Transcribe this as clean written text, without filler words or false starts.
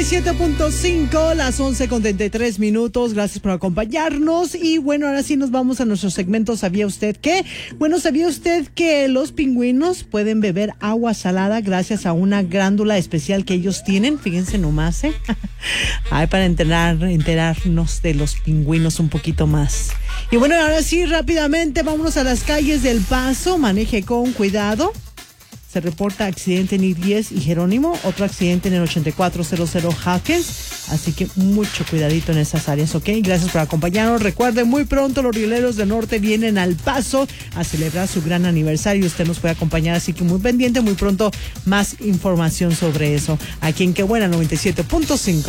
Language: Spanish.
7.5, las 11:33. Gracias por acompañarnos. Y bueno, ahora sí nos vamos a nuestro segmento ¿Sabía usted qué? Bueno, ¿sabía usted que los pingüinos pueden beber agua salada gracias a una glándula especial que ellos tienen? Fíjense nomás, Ay, para enterarnos de los pingüinos un poquito más. Y bueno, ahora sí, rápidamente, vámonos a las calles del Paso. Maneje con cuidado. Se reporta accidente en I-10 y Jerónimo, otro accidente en el 8400 Hawkins, así que mucho cuidadito en esas áreas, ¿ok? Gracias por acompañarnos. Recuerden, muy pronto los Rieleros del Norte vienen al Paso a celebrar su gran aniversario. Usted nos puede acompañar, así que muy pendiente, muy pronto más información sobre eso. Aquí en Qué Buena 97.5.